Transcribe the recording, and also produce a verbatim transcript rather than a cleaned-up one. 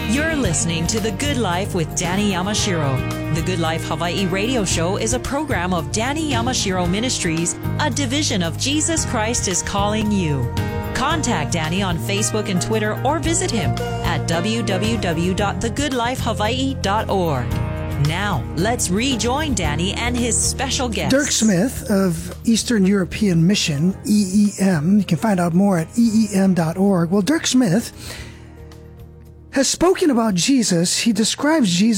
You're listening to The Good Life with Danny Yamashiro. The Good Life Hawaii radio show is a program of Danny Yamashiro Ministries, a division of Jesus Christ is Calling You. Contact Danny on Facebook and Twitter or visit him at w w w dot the good life hawaii dot org. Now, let's rejoin Danny and his special guest. Dirk Smith of Eastern European Mission, E E M. You can find out more at E E M dot org. Well, Dirk Smith has spoken about Jesus. He describes Jesus